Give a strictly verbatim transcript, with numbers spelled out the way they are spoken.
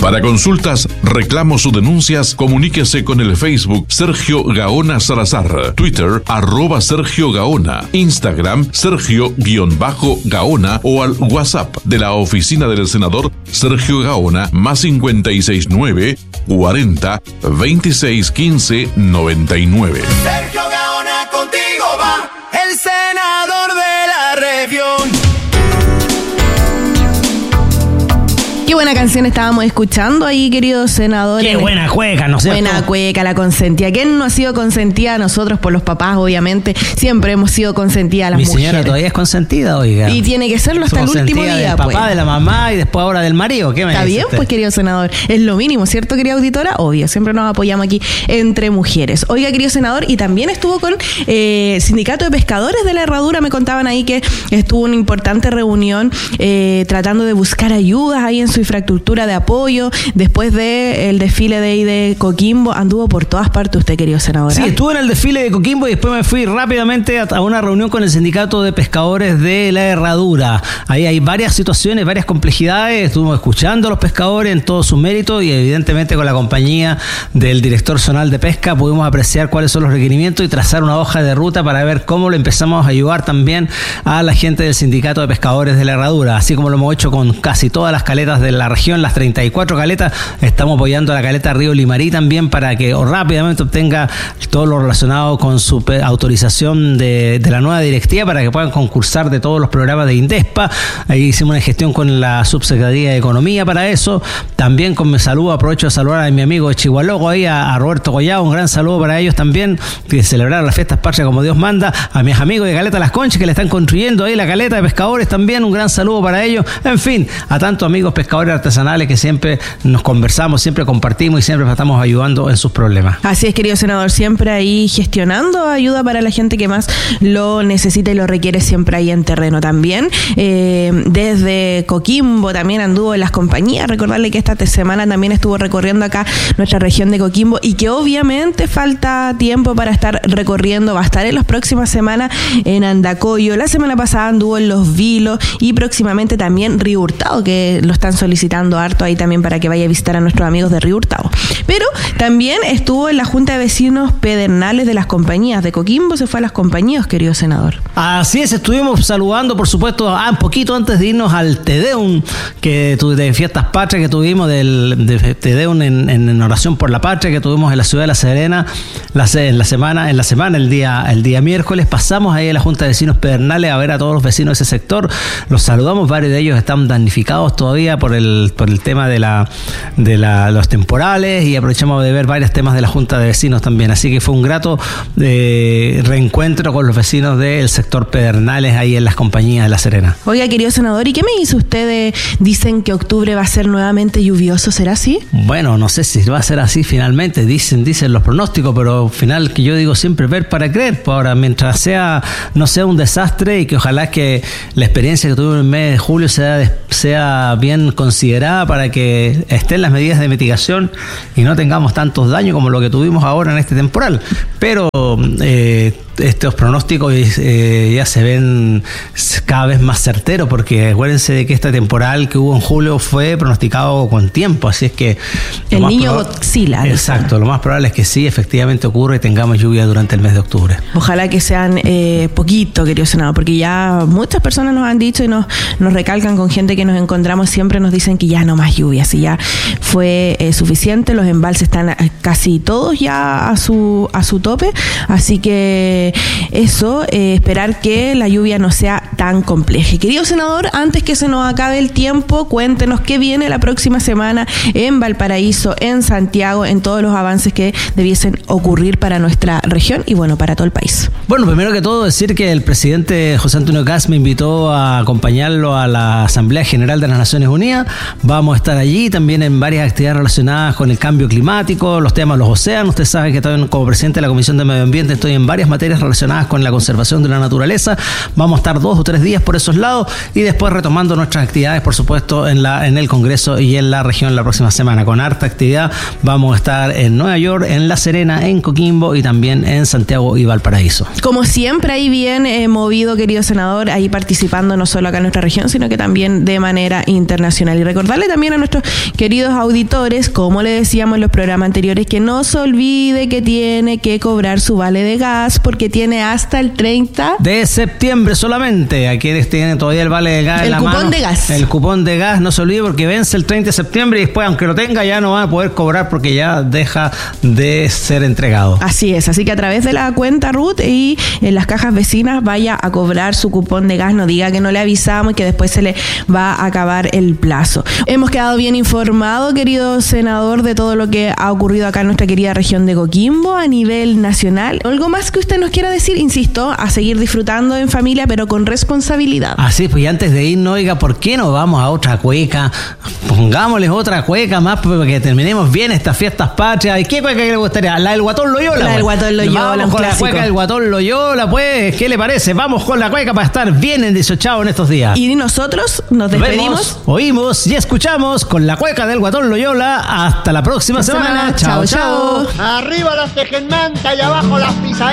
Para consultas, reclamos o denuncias, comuníquese con el Facebook Sergio Gaona Salazar, Twitter arroba Sergio Gaona, Instagram Sergio-Gaona o al WhatsApp de la oficina del senador Sergio Gaona más cincuenta y seis nueve cuarenta veintiséis quince noventa y nueve. Sergio Gaona, contigo va el senador de la región. Qué buena canción estábamos escuchando ahí, queridos senadores. Qué buena cueca, ¿no es cierto? Buena cueca, la consentida. ¿Quién no ha sido consentida? Nosotros por los papás, obviamente. Siempre hemos sido consentidas las Mi mujeres. Mi señora todavía es consentida, oiga. Y tiene que serlo hasta el último día, del pues. papá, de la mamá y después ahora del marido. ¿Qué me Está dice bien, usted? Pues, querido senador. Es lo mínimo, ¿cierto, querida auditora? Obvio, siempre nos apoyamos aquí entre mujeres. Oiga, querido senador, y también estuvo con eh, Sindicato de Pescadores de la Herradura. Me contaban ahí que estuvo una importante reunión eh, tratando de buscar ayudas ahí en su infraestructura de apoyo. Después del desfile de, de Coquimbo, anduvo por todas partes usted, querido senador. Sí, estuve en el desfile de Coquimbo y después me fui rápidamente a una reunión con el Sindicato de Pescadores de la Herradura. Ahí hay varias situaciones, varias complejidades. Estuvimos escuchando a los pescadores en todo su mérito y evidentemente con la compañía del director zonal de pesca pudimos apreciar cuáles son los requerimientos y trazar una hoja de ruta para ver cómo le empezamos a ayudar también a la gente del Sindicato de Pescadores de la Herradura, así como lo hemos hecho con casi todas las caletas de la región, las treinta y cuatro caletas. Estamos apoyando a la caleta Río Limarí también para que rápidamente obtenga todo lo relacionado con su autorización de, de la nueva directiva para que puedan concursar de todos los programas de INDESPA. Ahí hicimos una gestión con la Subsecretaría de Economía para eso. También con mi saludo, aprovecho de saludar a mi amigo de Chihualoco, ahí a, a Roberto Collado, un gran saludo para ellos también, que celebraron las fiestas patrias como Dios manda. A mis amigos de Caleta Las Conchas que le están construyendo ahí la caleta de pescadores también, un gran saludo para ellos. En fin, a tantos amigos pescadores artesanales que siempre nos conversamos, siempre compartimos y siempre estamos ayudando en sus problemas. Así es, querido senador, siempre ahí gestionando ayuda para la gente que más lo necesita y lo requiere, siempre ahí en terreno también. Eh, desde Coquimbo también anduvo en las compañías. Recordarle que esta semana también estuvo recorriendo acá nuestra región de Coquimbo y que obviamente falta tiempo para estar recorriendo. Va a estar en las próximas semanas en Andacoyo. La semana pasada anduvo en Los Vilos y próximamente también Río Hurtado, que lo están solicitando harto ahí también para que vaya a visitar a nuestros amigos de Río Hurtado. Pero también estuvo en la Junta de Vecinos Pedernales de las compañías de Coquimbo. Se fue a las compañías, querido senador. Así es, estuvimos saludando, por supuesto, ah, un poquito antes de irnos al Tedeum que de Fiestas Patrias que tuvimos, del de Tedeum en, en oración por la patria que tuvimos en la ciudad de La Serena la, en la semana, en la semana el día, el día miércoles. Pasamos ahí a la Junta de Vecinos Pedernales a ver a todos los vecinos de ese sector. Los saludamos, varios de ellos están damnificados todavía por el, por el tema de la de la, los temporales, y aprovechamos de ver varios temas de la Junta de Vecinos también, así que fue un grato eh, reencuentro con los vecinos del sector Pedernales ahí en las compañías de La Serena. Oiga, querido senador, ¿y qué me dice usted de, dicen que octubre va a ser nuevamente lluvioso? ¿Será así? Bueno, no sé si va a ser así finalmente, dicen, dicen los pronósticos, pero al final que yo digo siempre ver para creer. Ahora, mientras sea no sea un desastre y que ojalá que la experiencia que tuvimos en el mes de julio sea, sea bien considerada para que estén las medidas de mitigación y no tengamos tantos daños como lo que tuvimos ahora en este temporal. Pero eh, estos pronósticos eh, ya se ven cada vez más certeros, porque acuérdense de que este temporal que hubo en julio fue pronosticado con tiempo, así es que el niño Godzilla. Exacto, lo más probable es que sí, efectivamente ocurre y tengamos lluvia durante el mes de octubre. Ojalá que sean eh, poquito, querido senador, porque ya muchas personas nos han dicho y nos, nos recalcan con gente que nos encontramos, siempre nos dicen que ya no más lluvias, y ya fue eh, suficiente, los embalses están casi todos ya a su, a su tope, así que eso, eh, esperar que la lluvia no sea tan compleja. Querido senador, antes que se nos acabe el tiempo, cuéntenos qué viene la próxima semana en Valparaíso, en Santiago, en todos los avances que debiesen ocurrir para nuestra región y bueno, para todo el país. Bueno, primero que todo decir que el presidente José Antonio Kast me invitó a acompañarlo a la Asamblea General de las Naciones Unidas. Vamos a estar allí también en varias actividades relacionadas con el cambio climático, los temas de los océanos. Usted sabe que también como presidente de la Comisión de Medio Ambiente estoy en varias materias relacionadas con la conservación de la naturaleza. Vamos a estar dos tres días por esos lados y después retomando nuestras actividades, por supuesto, en la en el Congreso y en la región la próxima semana. Con harta actividad vamos a estar en Nueva York, en La Serena, en Coquimbo y también en Santiago y Valparaíso. Como siempre, ahí bien eh, movido, querido senador, ahí participando no solo acá en nuestra región, sino que también de manera internacional. Y recordarle también a nuestros queridos auditores, como le decíamos en los programas anteriores, que no se olvide que tiene que cobrar su vale de gas, porque tiene hasta el treinta de septiembre solamente. A quienes tienen todavía el vale de gas el en la cupón mano, de gas. El cupón de gas, no se olvide, porque vence el treinta de septiembre y después, aunque lo tenga, ya no van a poder cobrar porque ya deja de ser entregado. Así es, así que a través de la cuenta R U T y en las cajas vecinas vaya a cobrar su cupón de gas, no diga que no le avisamos y que después se le va a acabar el plazo. Hemos quedado bien informados, querido senador, de todo lo que ha ocurrido acá en nuestra querida región de Coquimbo a nivel nacional. ¿Algo más que usted nos quiera decir? Insisto, a seguir disfrutando en familia, pero con responsabilidad. Así, pues, y antes de irnos, oiga, ¿por qué no vamos a otra cueca? Pongámosles otra cueca más para que terminemos bien estas fiestas patrias. ¿Y qué cueca le gustaría? La del Guatón Loyola. La del Guatón Loyola, vamos un con clásico. La cueca del Guatón Loyola, pues, ¿qué le parece? Vamos con la cueca para estar bien endisochados en estos días. Y nosotros nos despedimos. Vemos, oímos y escuchamos con la cueca del Guatón Loyola. Hasta la próxima semana. semana. Chao, chao. Arriba las tejenmanta y abajo las pisaderas.